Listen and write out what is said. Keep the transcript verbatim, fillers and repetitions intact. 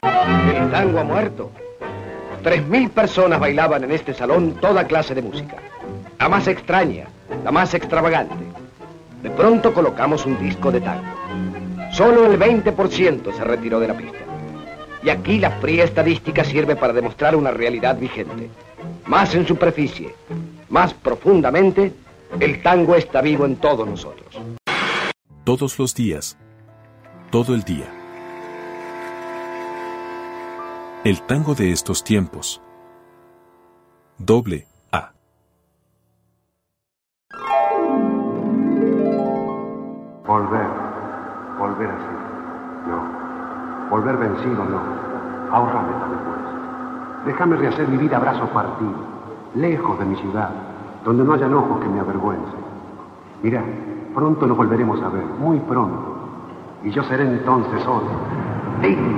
El tango ha muerto. Tres mil personas bailaban en este salón toda clase de música. La más extraña, la más extravagante. De pronto colocamos un disco de tango. Solo el veinte por ciento se retiró de la pista. Y aquí la fría estadística sirve para demostrar una realidad vigente. Más en superficie, más profundamente, el tango está vivo en todos nosotros. Todos los días. Todo el día. El tango de estos tiempos. Doble A. Volver. Volver así. No. Volver vencido, no. Ahórrame esta vergüenza. Déjame rehacer mi vida a brazo partido, lejos de mi ciudad, donde no haya ojos que me avergüencen. Mira, pronto nos volveremos a ver, muy pronto. Y yo seré entonces otro, digno